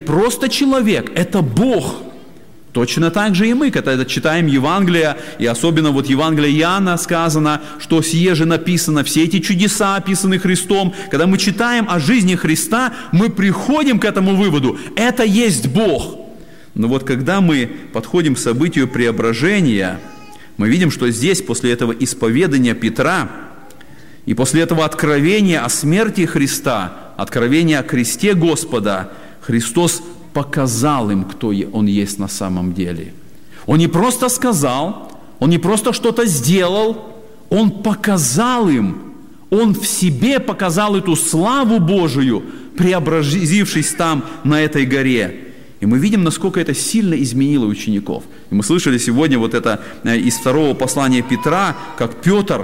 просто человек, это Бог. Точно так же и мы, когда читаем Евангелие, и особенно вот Евангелие Иоанна сказано, что сие же написано, все эти чудеса описаны Христом. Когда мы читаем о жизни Христа, мы приходим к этому выводу, это есть Бог. Но вот когда мы подходим к событию преображения, мы видим, что здесь, после этого исповедания Петра, и после этого откровения о смерти Христа, откровения о кресте Господа, Христос показал им, кто Он есть на самом деле. Он не просто сказал, Он не просто что-то сделал, Он показал им, Он в себе показал эту славу Божию, преобразившись там, на этой горе. И мы видим, насколько это сильно изменило учеников. И мы слышали сегодня вот это из второго послания Петра, как Петр,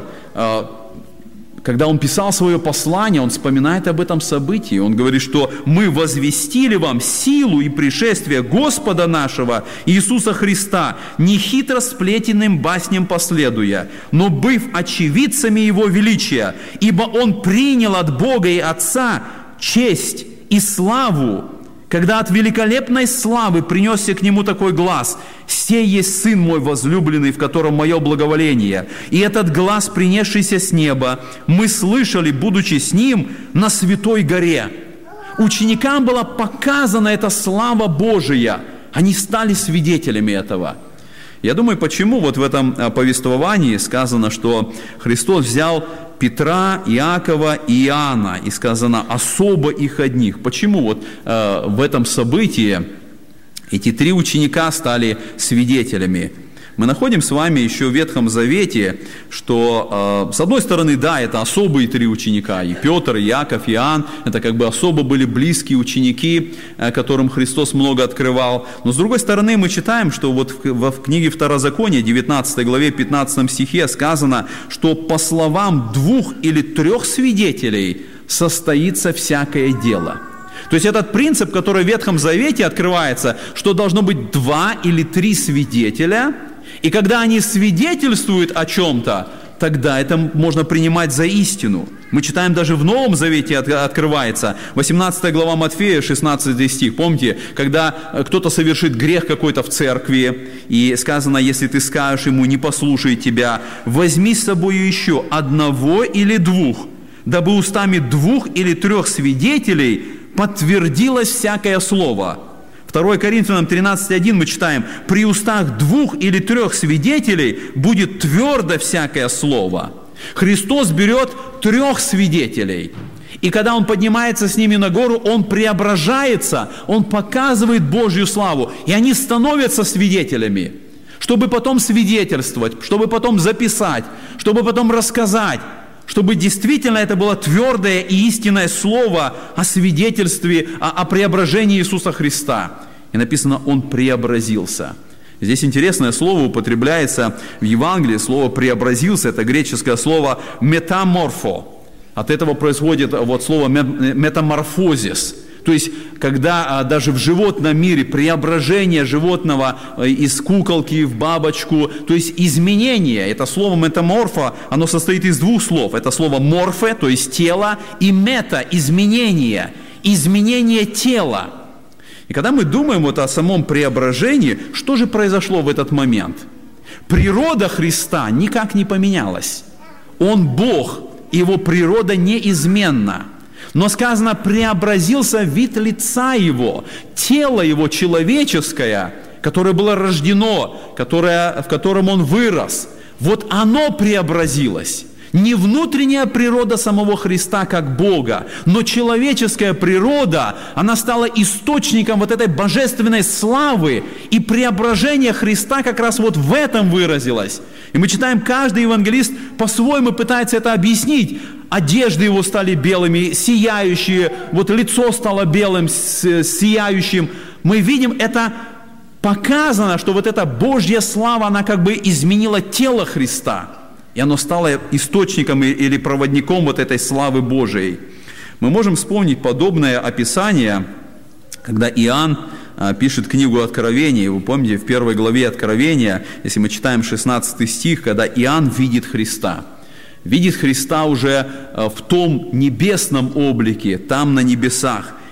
когда он писал свое послание, он вспоминает об этом событии. Он говорит, что мы возвестили вам силу и пришествие Господа нашего Иисуса Христа, не хитро сплетенным басням последуя, но быв очевидцами Его величия, ибо Он принял от Бога и Отца честь и славу, когда от великолепной славы принесся к Нему такой глас: «Сей есть Сын мой возлюбленный, в котором мое благоволение». И этот глас, принесшийся с неба, мы слышали, будучи с Ним на Святой горе. Ученикам была показана эта слава Божия. Они стали свидетелями этого. Я думаю, почему вот в этом повествовании сказано, что Христос взял Петра, Иакова и Иоанна, и сказано особо их одних. Почему вот в этом событии эти три ученика стали свидетелями? Мы находим с вами еще в Ветхом Завете, что, с одной стороны, да, это особые три ученика, и Петр, и Иаков, и Иоанн, это как бы особо были близкие ученики, которым Христос много открывал. Но, с другой стороны, мы читаем, что вот в книге Второзакония, 19 главе, 15 стихе сказано, что по словам 2 или 3 свидетелей состоится всякое дело. То есть этот принцип, который в Ветхом Завете открывается, что должно быть 2 или 3 свидетеля, и когда они свидетельствуют о чем-то, тогда это можно принимать за истину. Мы читаем, даже в Новом Завете открывается, 18 глава Матфея, 16 стих. Помните, когда кто-то совершит грех какой-то в церкви, и сказано, если ты скажешь ему, не послушает тебя, возьми с собой еще 1 или 2, дабы устами 2 или 3 свидетелей подтвердилось всякое слово. 2 Коринфянам 13:1 мы читаем: «При устах 2 или 3 свидетелей будет твердо всякое слово». Христос берет 3 свидетелей, и когда Он поднимается с ними на гору, Он преображается, Он показывает Божью славу, и они становятся свидетелями, чтобы потом свидетельствовать, чтобы потом записать, чтобы потом рассказать, чтобы действительно это было твердое и истинное слово о свидетельстве, о преображении Иисуса Христа. И написано, Он преобразился. Здесь интересное слово употребляется в Евангелии, слово «преобразился», это греческое слово «метаморфо». От этого происходит вот слово «метаморфозис». То есть, когда даже в животном мире преображение животного из куколки в бабочку, то есть изменение, это слово метаморфо, оно состоит из 2 слов. Это слово морфе, то есть тело, и мета, изменение, изменение тела. И когда мы думаем вот о самом преображении, что же произошло в этот момент? Природа Христа никак не поменялась. Он Бог, и Его природа неизменна. Но сказано, преобразился вид лица Его, тело Его человеческое, которое было рождено, в котором Он вырос. Вот оно преобразилось. Не внутренняя природа самого Христа как Бога, но человеческая природа, она стала источником вот этой божественной славы, и преображение Христа как раз вот в этом выразилось. И мы читаем, каждый евангелист по-своему пытается это объяснить. Одежды Его стали белыми, сияющие, вот лицо стало белым, сияющим. Мы видим, это показано, что вот эта Божья слава, она как бы изменила тело Христа. И оно стало источником или проводником вот этой славы Божией. Мы можем вспомнить подобное описание, когда Иоанн пишет книгу Откровения. Вы помните, в 1 главе Откровения, если мы читаем 16 стих, когда Иоанн видит Христа. Видит Христа уже в том небесном облике, там на небесах.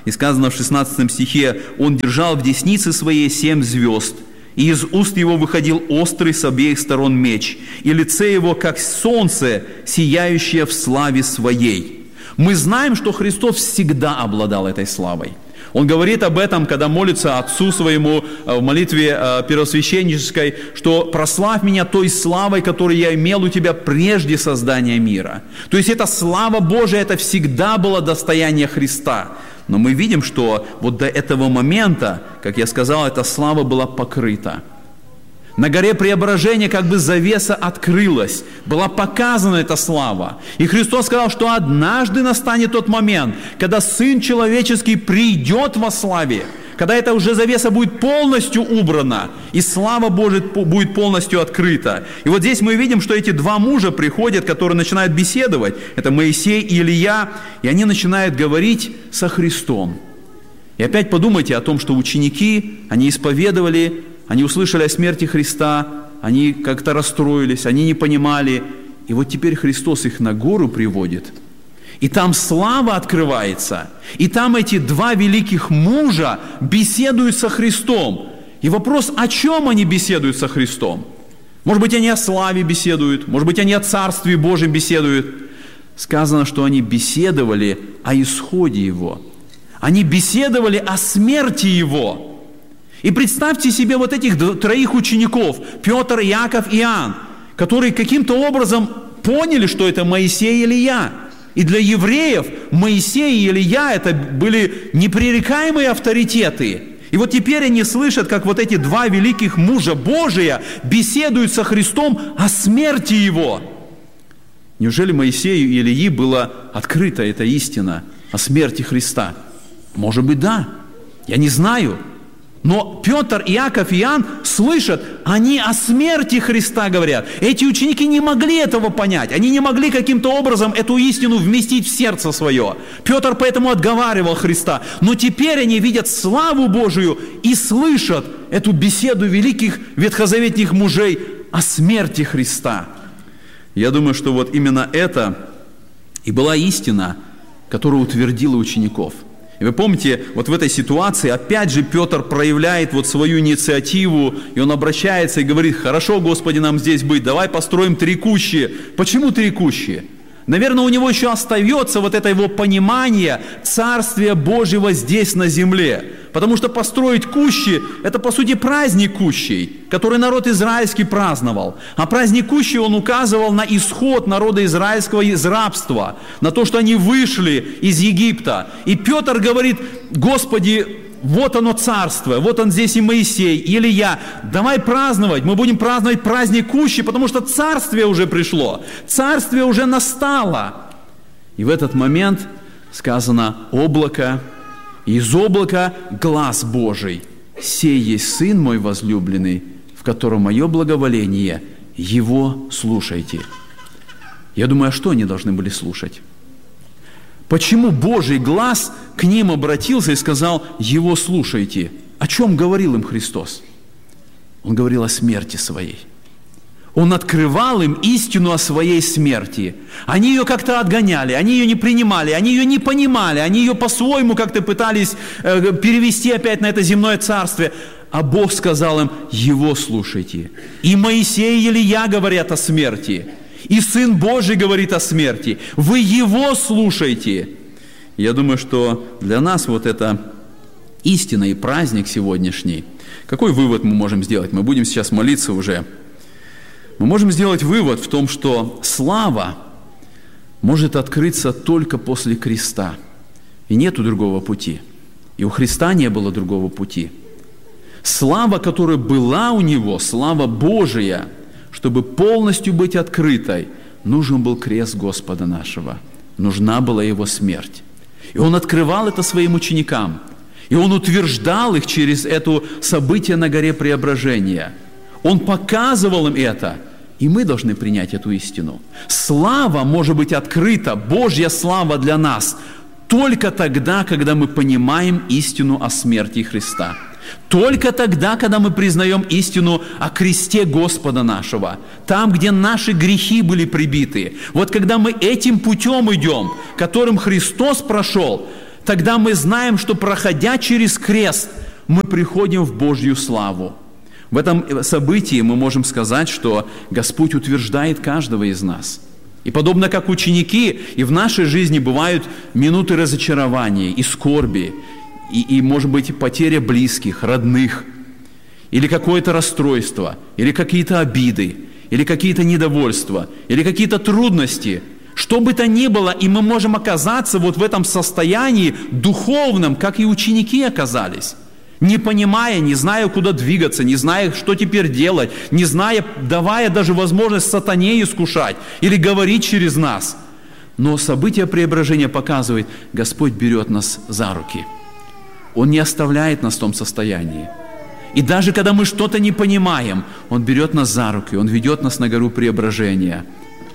И сказано в 16 стихе: «Он держал в деснице своей 7 звезд, и из уст его выходил острый с обеих сторон меч, и лице его, как солнце, сияющее в славе своей». Мы знаем, что Христос всегда обладал этой славой. Он говорит об этом, когда молится Отцу Своему в молитве первосвященнической, что «прославь меня той славой, которую я имел у тебя прежде создания мира». То есть эта слава Божия, это всегда было достояние Христа. Но мы видим, что вот до этого момента, как я сказал, эта слава была покрыта. На горе Преображения как бы завеса открылась, была показана эта слава. И Христос сказал, что однажды настанет тот момент, когда Сын Человеческий придет во славе, когда эта уже завеса будет полностью убрана, и слава Божия будет полностью открыта. И вот здесь мы видим, что эти 2 мужа приходят, которые начинают беседовать. Это Моисей и Илия, и они начинают говорить со Христом. И опять подумайте о том, что ученики, они исповедовали, они услышали о смерти Христа, они как-то расстроились, они не понимали. И вот теперь Христос их на гору приводит. И там слава открывается. И там эти 2 великих мужа беседуют со Христом. И вопрос, о чем они беседуют со Христом? Может быть, они о славе беседуют, может быть, они о Царстве Божьем беседуют. Сказано, что они беседовали о исходе Его. Они беседовали о смерти Его. И представьте себе вот этих 3 учеников, Петр, Иаков и Иоанн, которые каким-то образом поняли, что это Моисей и Илия. И для евреев Моисей и Илия это были непререкаемые авторитеты. И вот теперь они слышат, как вот эти 2 великих мужа Божия беседуют со Христом о смерти Его. Неужели Моисею и Илии была открыта эта истина о смерти Христа? Может быть, да. Я не знаю. Но Петр, Иаков и Иоанн слышат, они о смерти Христа говорят. Эти ученики не могли этого понять. Они не могли каким-то образом эту истину вместить в сердце свое. Петр поэтому отговаривал Христа. Но теперь они видят славу Божию и слышат эту беседу великих ветхозаветных мужей о смерти Христа. Я думаю, что вот именно это и была истина, которая утвердила учеников. И вы помните, вот в этой ситуации, опять же, Петр проявляет вот свою инициативу, и он обращается и говорит: «Хорошо, Господи, нам здесь быть, давай построим 3 кущи». Почему 3 кущи? Наверное, у него еще остается вот это его понимание Царствия Божьего здесь на земле. Потому что построить кущи – это, по сути, праздник кущей, который народ израильский праздновал. А праздник кущей, он указывал на исход народа израильского из рабства, на то, что они вышли из Египта. И Петр говорит: «Господи, вот оно царство, вот он здесь и Моисей, и Илия. Давай праздновать, мы будем праздновать праздник кущи, потому что царствие уже пришло, царствие уже настало». И в этот момент сказано облако, и из облака глас Божий: «Сей есть Сын мой возлюбленный, в котором мое благоволение, Его слушайте». Я думаю, а что они должны были слушать? Почему Божий глас к ним обратился и сказал: «Его слушайте»? О чем говорил им Христос? Он говорил о смерти своей. Он открывал им истину о своей смерти. Они ее как-то отгоняли, они ее не принимали, они ее не понимали, они ее по-своему как-то пытались перевести опять на это земное царствие. А Бог сказал им: «Его слушайте». И Моисей и Илия говорят о смерти. И Сын Божий говорит о смерти. Вы Его слушайте. Я думаю, что для нас вот это истина и праздник сегодняшний. Какой вывод мы можем сделать? Мы будем сейчас молиться уже. Мы можем сделать вывод в том, что слава может открыться только после креста. И нету другого пути. И у Христа не было другого пути. Слава, которая была у Него, слава Божия, чтобы полностью быть открытой, нужен был крест Господа нашего. Нужна была Его смерть. И Он открывал это своим ученикам. И Он утверждал их через это событие на горе Преображения. Он показывал им это. И мы должны принять эту истину. Слава может быть открыта, Божья слава для нас, только тогда, когда мы понимаем истину о смерти Христа. Только тогда, когда мы признаем истину о кресте Господа нашего, там, где наши грехи были прибиты. Вот когда мы этим путем идем, которым Христос прошел, тогда мы знаем, что, проходя через крест, мы приходим в Божью славу. В этом событии мы можем сказать, что Господь утверждает каждого из нас. И подобно как ученики, и в нашей жизни бывают минуты разочарования и скорби, и может быть, потеря близких, родных, или какое-то расстройство, или какие-то обиды, или какие-то недовольства, или какие-то трудности. Что бы то ни было, и мы можем оказаться вот в этом состоянии духовном, как и ученики оказались. Не понимая, не зная, куда двигаться, не зная, что теперь делать, не зная, давая даже возможность сатане искушать или говорить через нас. Но событие преображения показывает, Господь берет нас за руки. Он не оставляет нас в том состоянии. И даже когда мы что-то не понимаем, Он берет нас за руки, Он ведет нас на гору преображения.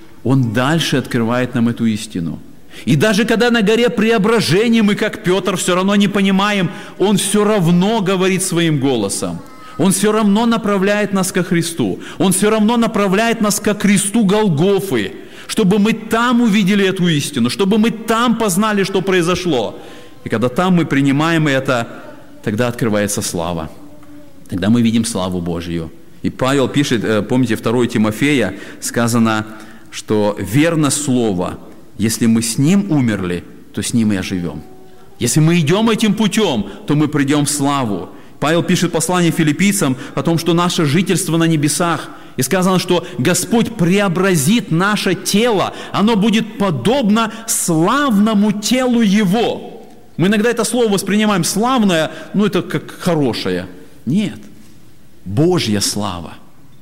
Он дальше открывает нам эту истину. И даже когда на горе преображения мы, как Петр, все равно не понимаем, Он все равно говорит своим голосом. Он все равно направляет нас ко Христу. Он все равно направляет нас ко кресту Голгофы, чтобы мы там увидели эту истину, чтобы мы там познали, что произошло. И когда там мы принимаем это, тогда открывается слава. Тогда мы видим славу Божью. И Павел пишет, помните, 2 Тимофея, сказано, что верно слово, если мы с Ним умерли, то с Ним и оживем. Если мы идем этим путем, то мы придем в славу. Павел пишет послание филиппийцам о том, что наше жительство на небесах. И сказано, что Господь преобразит наше тело, оно будет подобно славному телу Его. Мы иногда это слово воспринимаем славное, это как хорошее. Нет. Божья слава.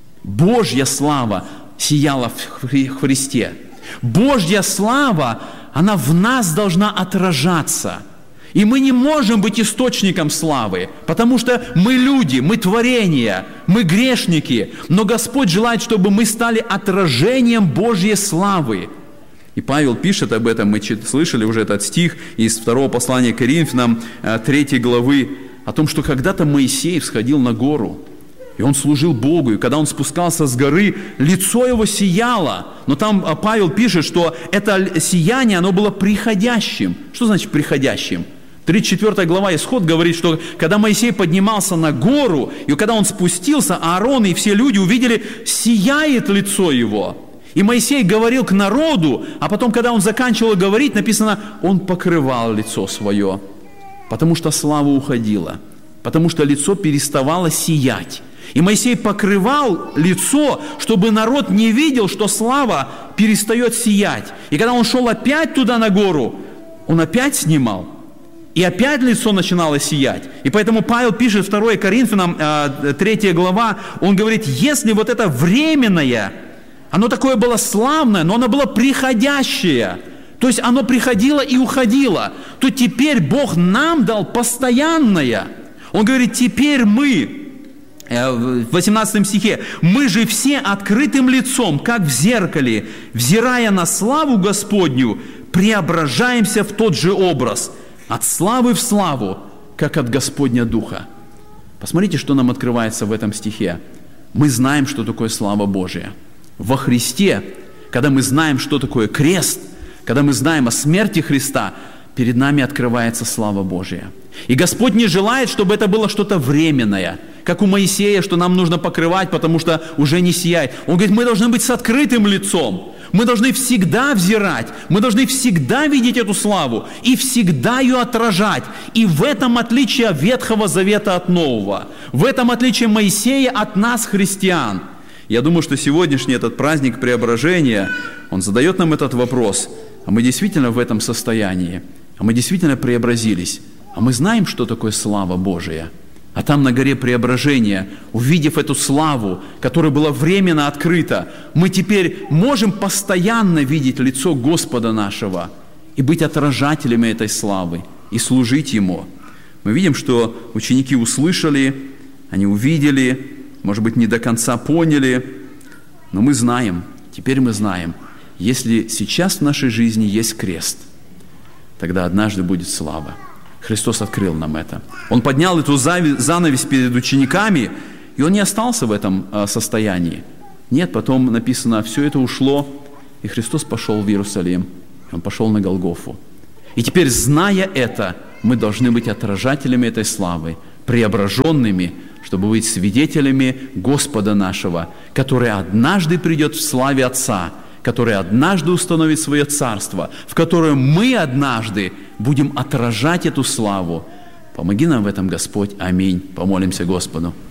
Божья слава сияла в Христе. Божья слава, она в нас должна отражаться. И мы не можем быть источником славы, потому что мы люди, мы творения, мы грешники. Но Господь желает, чтобы мы стали отражением Божьей славы. И Павел пишет об этом, мы слышали уже этот стих из 2 послания к Коринфянам, 3 главы, о том, что когда-то Моисей всходил на гору, и он служил Богу, и когда он спускался с горы, лицо его сияло. Но там Павел пишет, что это сияние, оно было приходящим. Что значит приходящим? 34 глава Исход говорит, что когда Моисей поднимался на гору, и когда он спустился, Аарон и все люди увидели, сияет лицо его. И Моисей говорил к народу, а потом, когда он заканчивал говорить, написано, он покрывал лицо свое, потому что слава уходила, потому что лицо переставало сиять. И Моисей покрывал лицо, чтобы народ не видел, что слава перестает сиять. И когда он шел опять туда на гору, он опять снимал. И опять лицо начинало сиять. И поэтому Павел пишет 2 Коринфянам, 3 глава, он говорит, если вот это временное, оно такое было славное, но оно было приходящее, то есть оно приходило и уходило, то теперь Бог нам дал постоянное. Он говорит, теперь мы, в 18 стихе, мы же все открытым лицом, как в зеркале, взирая на славу Господню, преображаемся в тот же образ, от славы в славу, как от Господня Духа. Посмотрите, что нам открывается в этом стихе. Мы знаем, что такое слава Божия. Во Христе, когда мы знаем, что такое крест, когда мы знаем о смерти Христа, перед нами открывается слава Божия. И Господь не желает, чтобы это было что-то временное, как у Моисея, что нам нужно покрывать, потому что уже не сияет. Он говорит, мы должны быть с открытым лицом. Мы должны всегда взирать, мы должны всегда видеть эту славу и всегда ее отражать. И в этом отличие Ветхого Завета от Нового. В этом отличие Моисея от нас, христиан. Я думаю, что сегодняшний этот праздник преображения, он задает нам этот вопрос. А мы действительно в этом состоянии? А мы действительно преобразились? А мы знаем, что такое слава Божия? А там на горе преображения, увидев эту славу, которая была временно открыта, мы теперь можем постоянно видеть лицо Господа нашего и быть отражателями этой славы и служить Ему. Мы видим, что ученики услышали, они увидели, может быть, не до конца поняли, но мы знаем, теперь мы знаем, если сейчас в нашей жизни есть крест, тогда однажды будет слава. Христос открыл нам это. Он поднял эту занавесь перед учениками, и Он не остался в этом состоянии. Нет, потом написано, все это ушло, и Христос пошел в Иерусалим. Он пошел на Голгофу. И теперь, зная это, мы должны быть отражателями этой славы, преображенными, чтобы быть свидетелями Господа нашего, который однажды придет в славе Отца, который однажды установит свое царство, в котором мы однажды будем отражать эту славу. Помоги нам в этом, Господь. Аминь. Помолимся Господу.